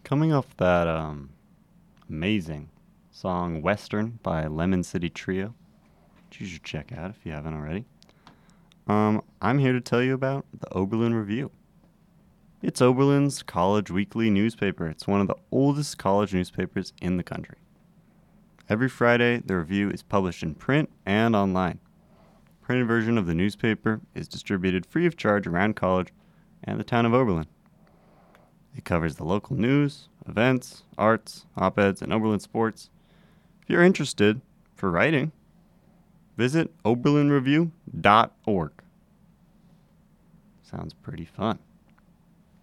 Coming off that amazing song Western by Lemon City Trio, which you should check out if you haven't already. I'm here to tell you about the Oberlin Review. It's Oberlin's college weekly newspaper. It's one of the oldest college newspapers in the country. Every Friday, the review is published in print and online. The printed version of the newspaper is distributed free of charge around college and the town of Oberlin. It covers the local news, events, arts, op-eds, and Oberlin sports. If you're interested for writing, visit oberlinreview.org. Sounds pretty fun.